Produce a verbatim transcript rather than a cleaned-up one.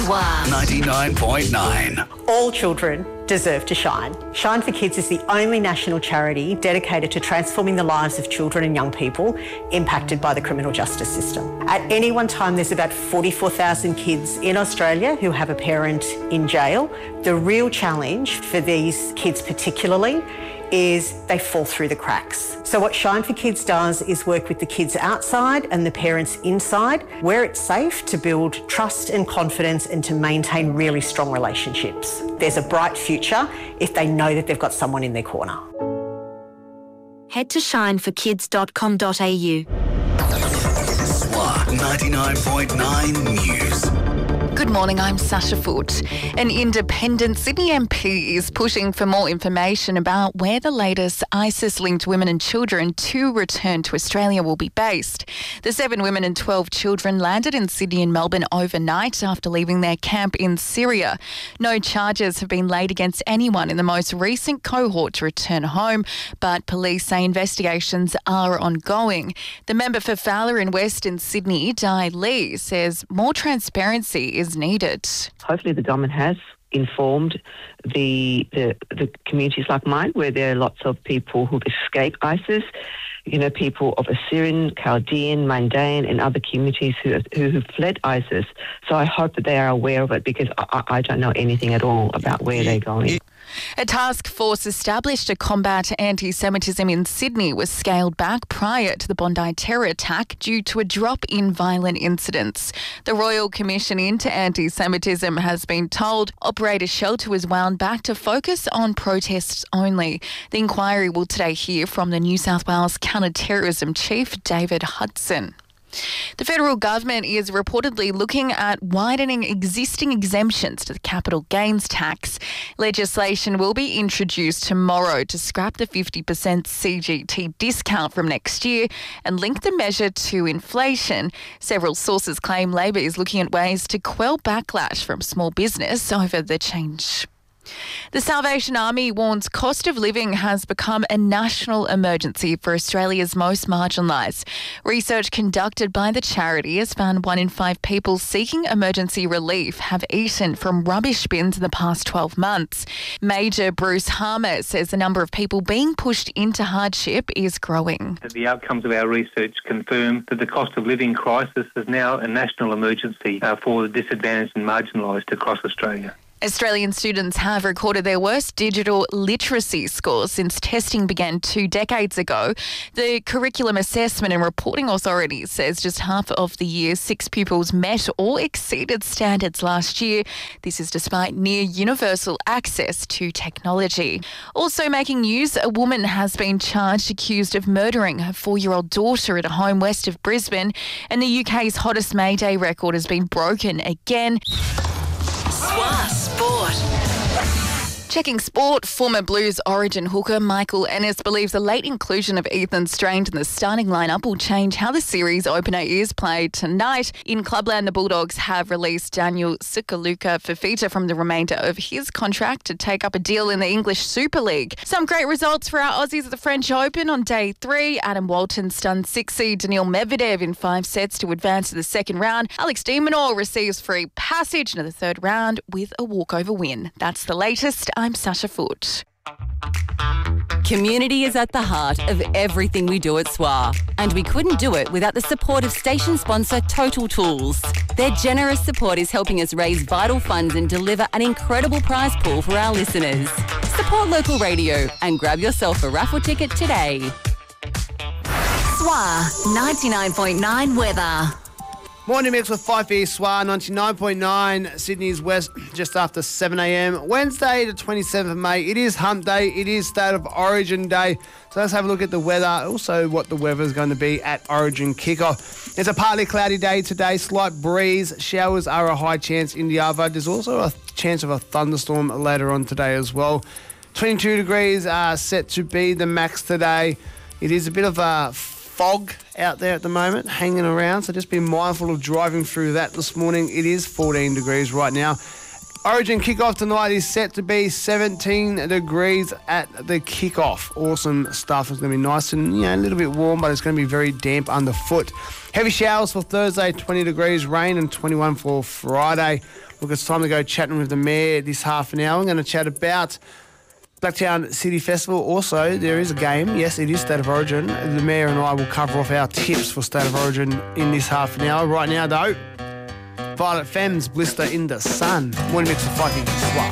SWA ninety-nine point nine. All children deserve to shine. Shine for Kids is the only national charity dedicated to transforming the lives of children and young people impacted by the criminal justice system. At any one time, there's about forty-four thousand kids in Australia who have a parent in jail. The real challenge for these kids particularly is they fall through the cracks. So what Shine for Kids does is work with the kids outside and the parents inside, where it's safe, to build trust and confidence and to maintain really strong relationships. There's a bright future if they know that they've got someone in their corner. Head to shine for kids dot com dot a u. SWA ninety-nine point nine News. Good morning, I'm Sasha Foote. An independent Sydney M P is pushing for more information about where the latest ISIS-linked women and children to return to Australia will be based. The seven women and twelve children landed in Sydney and Melbourne overnight after leaving their camp in Syria. No charges have been laid against anyone in the most recent cohort to return home, but police say investigations are ongoing. The member for Fowler in Western Sydney, Di Lee, says more transparency is needed. Hopefully the government has informed the, the the communities like mine, where there are lots of people who've escaped ISIS, you know, people of Assyrian, Chaldean, Mandaean and other communities who who have fled ISIS. So I hope that they are aware of it, because I, I don't know anything at all about where they're going. A task force established to combat anti-Semitism in Sydney was scaled back prior to the Bondi terror attack due to a drop in violent incidents. The Royal Commission into Anti-Semitism has been told Operator Shelter was wound back to focus on protests only. The inquiry will today hear from the New South Wales Counter-Terrorism Chief, David Hudson. The federal government is reportedly looking at widening existing exemptions to the capital gains tax. Legislation will be introduced tomorrow to scrap the fifty percent C G T discount from next year and link the measure to inflation. Several sources claim Labor is looking at ways to quell backlash from small business over the change. The Salvation Army warns cost of living has become a national emergency for Australia's most marginalised. Research conducted by the charity has found one in five people seeking emergency relief have eaten from rubbish bins in the past twelve months. Major Bruce Harmer says the number of people being pushed into hardship is growing. The outcomes of our research confirm that the cost of living crisis is now a national emergency uh, for the disadvantaged and marginalised across Australia. Australian students have recorded their worst digital literacy scores since testing began two decades ago. The Curriculum Assessment and Reporting Authority says just half of the year's six pupils met or exceeded standards last year. This is despite near universal access to technology. Also making news, a woman has been charged accused of murdering her four-year-old daughter at a home west of Brisbane, and the U K's hottest May Day record has been broken again. SWA Sport. Checking sport, former Blues Origin hooker Michael Ennis believes the late inclusion of Ethan Strange in the starting lineup will change how the series opener is played tonight. In Clubland, the Bulldogs have released Daniel Sukaluka Fafita from the remainder of his contract to take up a deal in the English Super League. Some great results for our Aussies at the French Open on day three. Adam Walton stunned six-seed Daniil Medvedev in five sets to advance to the second round. Alex de Minaur receives free passage into the third round with a walkover win. That's the latest. I'm Sasha Foote. Community is at the heart of everything we do at SWA, and we couldn't do it without the support of station sponsor Total Tools. Their generous support is helping us raise vital funds and deliver an incredible prize pool for our listeners. Support local radio and grab yourself a raffle ticket today. SWA ninety-nine point nine weather. Morning mix with five B SWA ninety-nine point nine, Sydney's West, just after seven a m. Wednesday, the twenty-seventh of May. It is Hump Day. It is State of Origin Day. So let's have a look at the weather. Also, what the weather is going to be at Origin kickoff. It's a partly cloudy day today. Slight breeze. Showers are a high chance in the other. There's also a chance of a thunderstorm later on today as well. twenty-two degrees are set to be the max today. It is a bit of a fog out there at the moment, hanging around, so just be mindful of driving through that this morning. It is fourteen degrees right now. Origin kickoff tonight is set to be seventeen degrees at the kickoff. Awesome stuff. It's going to be nice and, you know, a little bit warm, but it's going to be very damp underfoot. Heavy showers for Thursday, twenty degrees. Rain and twenty-one for Friday. Look, it's time to go chatting with the Mayor this half an hour. I'm going to chat about Blacktown City Festival. Also, there is a game. Yes, it is State of Origin. The Mayor and I will cover off our tips for State of Origin in this half an hour. Right now, though, Violet Femmes, Blister in the Sun. Morning mix of five fifty.